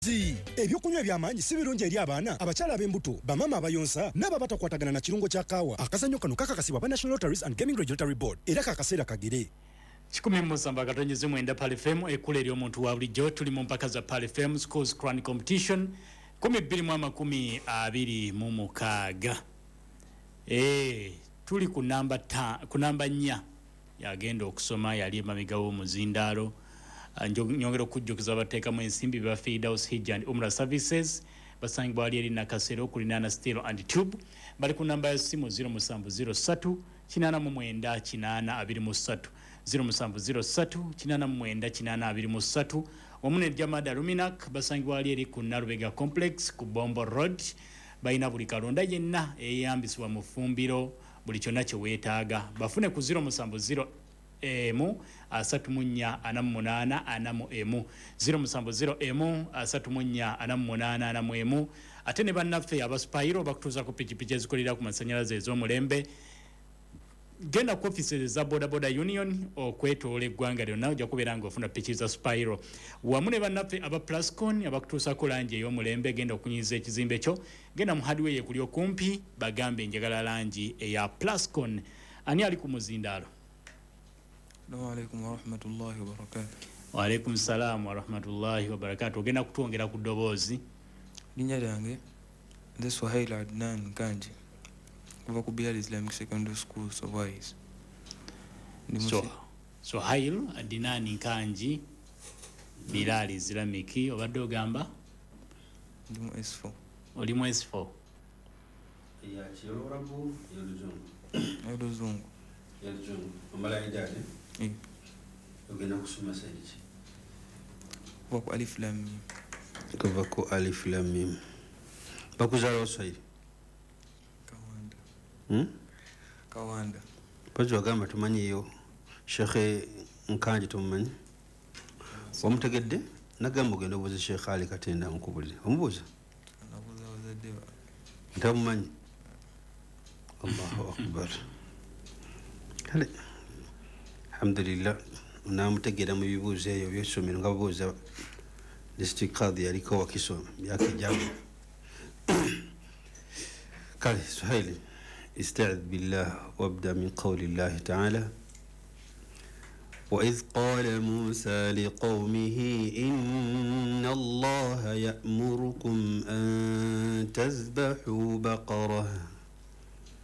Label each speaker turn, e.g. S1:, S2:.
S1: ebyokunywa eby'amaanyi si birungi eri abaana abakyala ab'embuto bamama abayonsa n'abo abatakwatagana na kirungo kya kaawa. Akazannyo kano kakakasibwa ba National Lotteries and Gaming Regulatory Board era kakaseera kagere
S2: 107.9 Pal FM ekula eri omuntu wa bulijjo. Tuli mu mpaka za Pal FM Schools Crown Competition 2026. Tuli ku namba 4 yagenda okusoma yali emabega w'omuzindaalo. Nyongera okujjukiza abateekamu ensimbi ba Feed House Hijja and Umrah Services basangibwa wali eri Nakasero kulinana Steel and Tube. Bali ku namba ya simu 0703 898 0703 898 omune Jamada Luminak basangibwa wali eri ku Narubega Complex ku Bombo Road. Bayina buli kalonda yenna eyambisibwa mu fumbiro buli kyonna kye weetaaga bafune ku 070 asatumunya anamunana anamu 070 asatumunya anamunana anamu. Ate ne bannaffe abaspayiro bakutuuza ku pikipiki ezikolera ku masanyalaze ez'omulembe. Genda ku offices za Boda Union okwetoola eggwanga lyonna ojja kubeera ng'ofuna piki za Spyro. Wamu ne bannaffe aba Plascon abakutuusako langi ey'omulembe genda okunyiza ekizimbe kyo. Genda mu hardware ekuli okumpi bagambe njagala langi eya Plascon. Ani ali ku muzindaalo?
S3: Assalamu alaikum wa rahmatullahi wa barakatuh.
S2: Wa alaikum salam wa rahmatullahi wa barakatuh. Ogenda kutwongera ku ddoboozi.
S3: Linnya lyange nze Swahili Adnan Kanji kuva ku Bilal Islamic Secondary School Sowais.
S2: Swahili Adnan Kanji Bilal Islamic obadde ogamba?
S3: Ndi mu S4.
S2: Oli mu S4?
S4: Ya Kiyorabu y'oluzungu.
S3: Y'oluzungu.
S4: Y'oluzungu. Omala ejade? Ogenda kusoma sayiki.
S3: Kuva ku Alif Lam Mim.
S4: Kuva ku Alif Lam Mim. Bakuzaala Oswahili?
S3: Kawanda. Kawanda.
S4: Pazi wagamba tumanyiyo Sheikh Nkanji tumumanyi? Wamutegedde? Nagamba ogenda obuuza Sheikh Ali Katenda nkubulire. Omubuuza?
S3: Nabuuza bazadde ba.
S4: Ntamumanyi? Allahu akbar. Kale. Alhamdulillah. Unamutegera mu bibuuzo ebyo by'essomero nga babuuza district qadi yaliko wakisoma myaka ejjayo. Kale Swahili. استعذ بالله وابدأ من قول الله تعالى وإذ قال موسى لقومه إن الله يأمركم أن تذبحوا بقرة